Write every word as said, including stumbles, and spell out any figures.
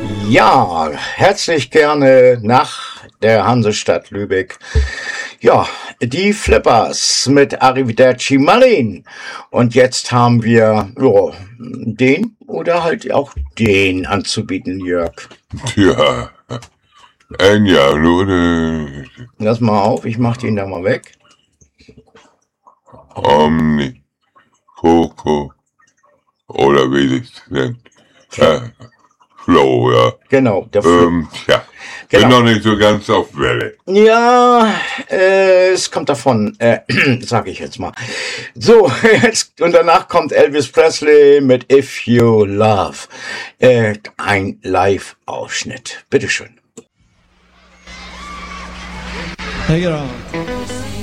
Ja, herzlich gerne nach der Hansestadt Lübeck. Ja, die Flippers mit Arrivederci Marlene. Und jetzt haben wir ja, den oder halt auch den anzubieten, Jörg. Ja, Enya, oder Lass mal auf, ich mach den da mal weg. Omni, Coco, oder wie das nennt. Äh, Flow, ja. Genau, der Flo. Ähm, ja, Genau. bin noch nicht so ganz auf Welle. Ja, äh, es kommt davon, äh, sag ich jetzt mal. So, jetzt, und danach kommt Elvis Presley mit If You Love. Äh, ein Live-Ausschnitt. Bitteschön. Take it on.